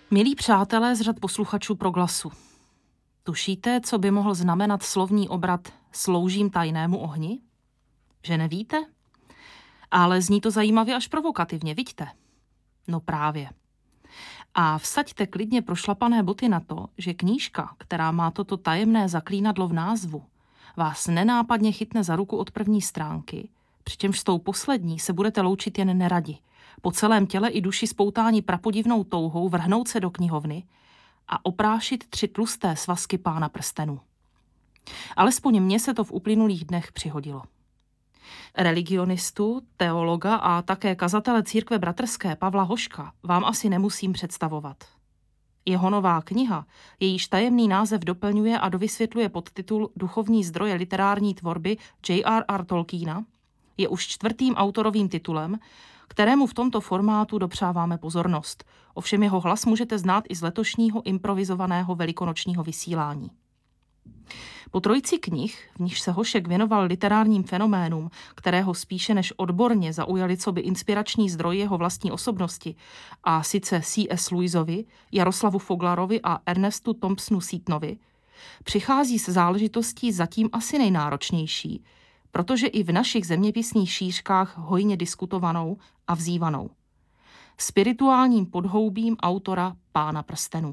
Milí přátelé z řad posluchačů Proglasu, tušíte, co by mohl znamenat slovní obrat sloužím tajnému ohni? Že nevíte? Ale zní to zajímavě až provokativně, vidíte? No právě. A vsaďte klidně prošlapané boty na to, že knížka, která má toto tajemné zaklínadlo v názvu, vás nenápadně chytne za ruku od první stránky, přičemž s tou poslední se budete loučit jen neradi. Po celém těle i duši spoutání prapodivnou touhou vrhnout se do knihovny a oprášit 3 tlusté svazky Pána prstenů. Alespoň mně se to v uplynulých dnech přihodilo. Religionistu, teologa a také kazatele církve bratrské Pavla Hoška vám asi nemusím představovat. Jeho nová kniha, jejíž tajemný název doplňuje a dovysvětluje podtitul Duchovní zdroje literární tvorby J.R.R. Tolkiena, je už 4. autorovým titulem, kterému v tomto formátu dopřáváme pozornost. Ovšem jeho hlas můžete znát i z letošního improvizovaného velikonočního vysílání. Po trojici knih, v níž se Hošek věnoval literárním fenoménům, kterého spíše než odborně zaujali coby inspirační zdroj jeho vlastní osobnosti, a sice C.S. Lewisovi, Jaroslavu Foglarovi a Ernestu Thompsonu Seatonovi, přichází se záležitostí zatím asi nejnáročnější, protože i v našich zeměpisných šířkách hojně diskutovanou a vzývanou. Spirituálním podhoubím autora Pána prstenů.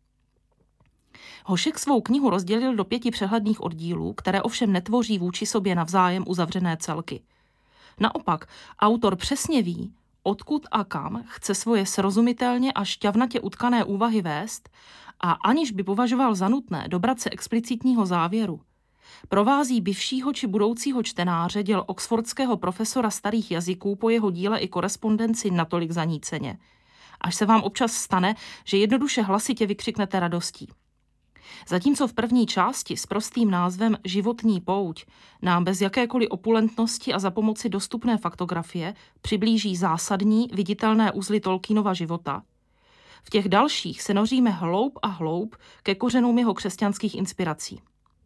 Hošek svou knihu rozdělil do 5 přehledných oddílů, které ovšem netvoří vůči sobě navzájem uzavřené celky. Naopak, autor přesně ví, odkud a kam chce svoje srozumitelně a šťavnatě utkané úvahy vést a aniž by považoval za nutné dobrat se explicitního závěru, provází bivšího či budoucího čtenáře děl oxfordského profesora starých jazyků po jeho díle i korespondenci natolik zaníceně, až se vám občas stane, že jednoduše hlasitě vykřiknete radostí. Zatímco v první části s prostým názvem Životní pouť nám bez jakékoliv opulentnosti a za pomoci dostupné faktografie přiblíží zásadní, viditelné uzly Tolkienova života, v těch dalších se noříme hloub a hloub ke kořenům jeho křesťanských inspirací.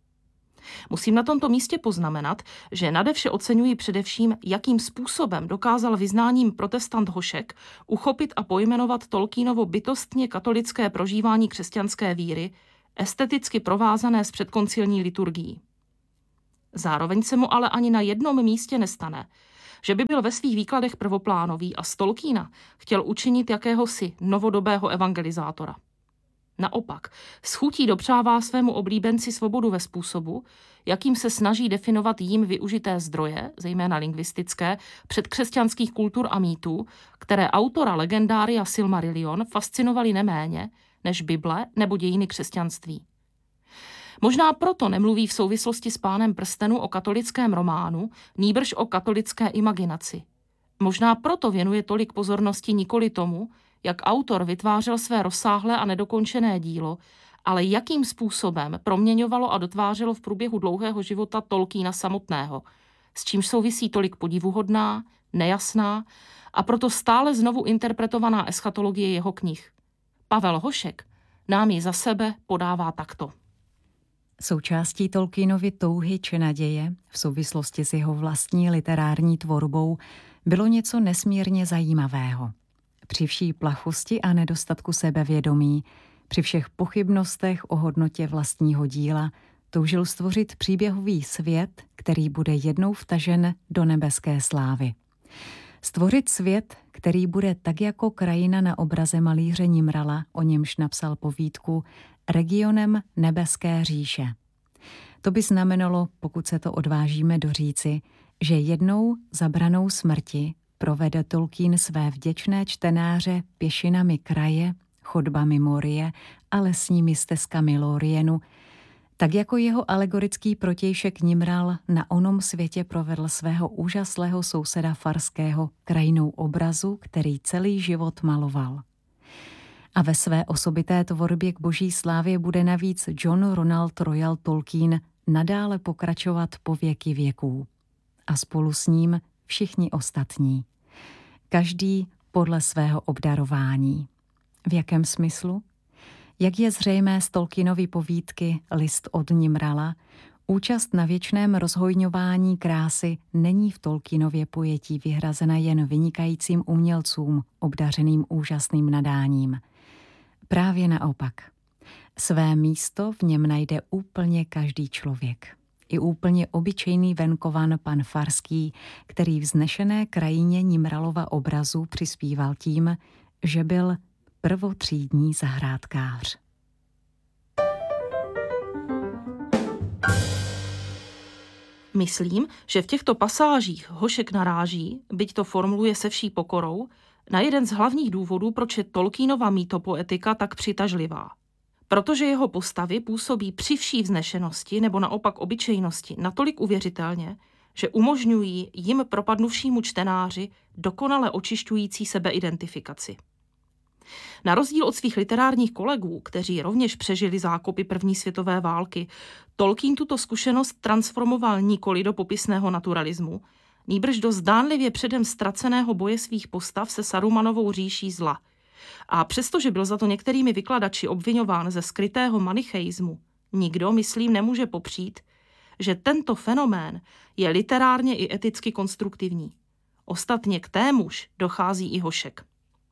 Musím na tomto místě poznamenat, že nadevše oceňuji především, jakým způsobem dokázal vyznáním protestant Hošek uchopit a pojmenovat Tolkienovo bytostně katolické prožívání křesťanské víry, esteticky provázané s předkoncilní liturgií. Zároveň se mu ale ani na jednom místě nestane, že by byl ve svých výkladech prvoplánový a z Tolkiena chtěl učinit jakéhosi novodobého evangelizátora. Naopak, s chutí dopřává svému oblíbenci svobodu ve způsobu, jakým se snaží definovat jím využité zdroje, zejména lingvistické, předkřesťanských kultur a mýtů, které autora legendária Silmarillion fascinovaly neméně než Bible nebo dějiny křesťanství. Možná proto nemluví v souvislosti s Pánem prstenů o katolickém románu, nýbrž o katolické imaginaci. Možná proto věnuje tolik pozornosti nikoli tomu, jak autor vytvářel své rozsáhlé a nedokončené dílo, ale jakým způsobem proměňovalo a dotvářelo v průběhu dlouhého života Tolkiena samotného, s čímž souvisí tolik podivuhodná, nejasná a proto stále znovu interpretovaná eschatologie jeho knih. Pavel Hošek nám ji za sebe podává takto. Součástí Tolkienovy touhy či naděje v souvislosti s jeho vlastní literární tvorbou bylo něco nesmírně zajímavého. Při vší plachosti a nedostatku sebevědomí, při všech pochybnostech o hodnotě vlastního díla, toužil stvořit příběhový svět, který bude jednou vtažen do nebeské slávy. Stvořit svět, který bude tak jako krajina na obraze malíře Nimrala, o němž napsal povídku, regionem nebeské říše. To by znamenalo, pokud se to odvážíme doříci, že jednou za branou smrti provede Tolkien své vděčné čtenáře pěšinami kraje, chodbami Morie a lesními stezkami Lorienu, tak jako jeho alegorický protějšek Nimral na onom světě provedl svého úžaslého souseda Farského krajinou obrazu, který celý život maloval. A ve své osobité tvorbě k boží slávě bude navíc John Ronald Royal Tolkien nadále pokračovat po věky věků. A spolu s ním všichni ostatní. Každý podle svého obdarování. V jakém smyslu? Jak je zřejmé z Tolkienovy povídky List od Nimrala, účast na věčném rozhojňování krásy není v Tolkienově pojetí vyhrazena jen vynikajícím umělcům, obdařeným úžasným nadáním. Právě naopak. Své místo v něm najde úplně každý člověk. I úplně obyčejný venkovan pan Farský, který vznešené krajině Nimralova obrazu přispíval tím, že byl prvotřídní zahrádkář. Myslím, že v těchto pasážích Hošek naráží, byť to formuluje se vší pokorou, na jeden z hlavních důvodů, proč je Tolkienova mýtopoetika tak přitažlivá. Protože jeho postavy působí při vší vznešenosti nebo naopak obyčejnosti natolik uvěřitelně, že umožňují jim propadnuvšímu čtenáři dokonale očišťující sebeidentifikaci. Na rozdíl od svých literárních kolegů, kteří rovněž přežili zákopy první světové války, Tolkien tuto zkušenost transformoval nikoli do popisného naturalismu, nýbrž do zdánlivě předem ztraceného boje svých postav se Sarumanovou říší zla. A přestože byl za to některými vykladači obviňován ze skrytého manicheismu, nikdo, myslím, nemůže popřít, že tento fenomén je literárně i eticky konstruktivní. Ostatně k témuž dochází i Hošek.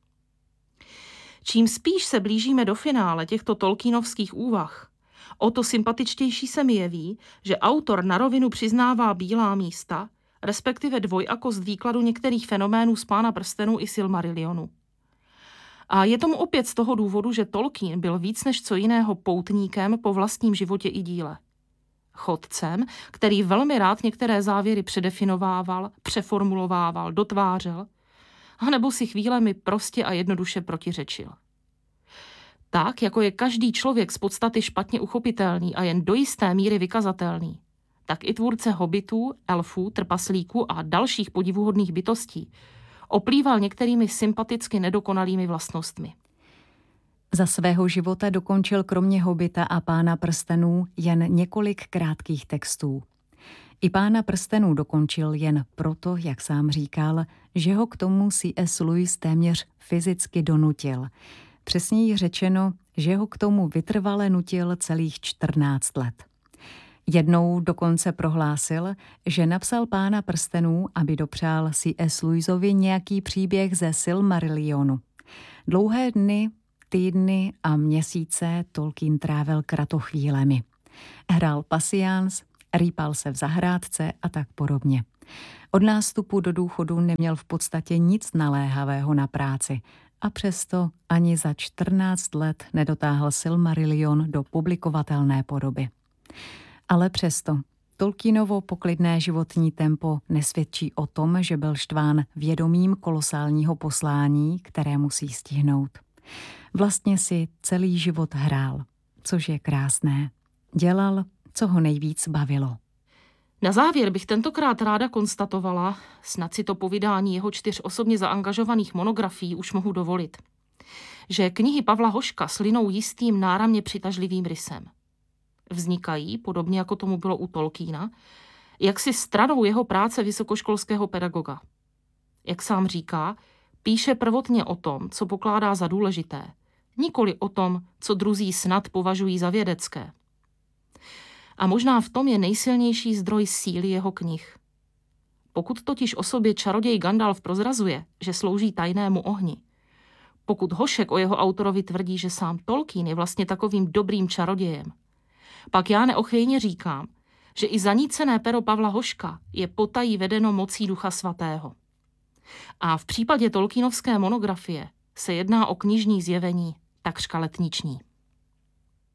Čím spíš se blížíme do finále těchto Tolkienovských úvah, o to sympatičtější se mi jeví, že autor na rovinu přiznává bílá místa, respektive dvojakost výkladu některých fenoménů z Pána prstenů i Silmarillionu. A je tomu opět z toho důvodu, že Tolkien byl víc než co jiného poutníkem po vlastním životě i díle. Chodcem, který velmi rád některé závěry předefinovával, přeformulovával, dotvářel, anebo si chvílemi prostě a jednoduše protiřečil. Tak, jako je každý člověk z podstaty špatně uchopitelný a jen do jisté míry vykazatelný, tak i tvůrce hobitů, elfů, trpaslíků a dalších podivuhodných bytostí oplýval některými sympaticky nedokonalými vlastnostmi. Za svého života dokončil kromě Hobita a Pána prstenů jen několik krátkých textů. I Pána prstenů dokončil jen proto, jak sám říkal, že ho k tomu C.S. Lewis téměř fyzicky donutil. Přesněji řečeno, že ho k tomu vytrvale nutil celých 14 let. Jednou dokonce prohlásil, že napsal Pána prstenů, aby dopřál C.S. Lewisovi nějaký příběh ze Silmarillionu. Dlouhé dny, týdny a měsíce Tolkien trávil kratochvílemi. Hrál pasiáns, rýpal se v zahrádce a tak podobně. Od nástupu do důchodu neměl v podstatě nic naléhavého na práci a přesto ani za 14 let nedotáhl Silmarillion do publikovatelné podoby. Ale přesto Tolkienovo poklidné životní tempo nesvědčí o tom, že byl štván vědomím kolosálního poslání, které musí stihnout. Vlastně si celý život hrál, což je krásné. Dělal, co ho nejvíc bavilo. Na závěr bych tentokrát ráda konstatovala, snad si to po vydání jeho 4 osobně zaangažovaných monografií už mohu dovolit, že knihy Pavla Hoška slinou jistým náramně přitažlivým rysem. Vznikají, podobně jako tomu bylo u Tolkiena, jaksi stranou jeho práce vysokoškolského pedagoga. Jak sám říká, píše prvotně o tom, co pokládá za důležité, nikoli o tom, co druzí snad považují za vědecké. A možná v tom je nejsilnější zdroj síly jeho knih. Pokud totiž o sobě čaroděj Gandalf prozrazuje, že slouží tajnému ohni, pokud Hošek o jeho autorovi tvrdí, že sám Tolkien je vlastně takovým dobrým čarodějem, pak já neochvějně říkám, že i zanícené pero Pavla Hoška je potají vedeno mocí Ducha Svatého. A v případě Tolkienovské monografie se jedná o knižní zjevení takřka letniční.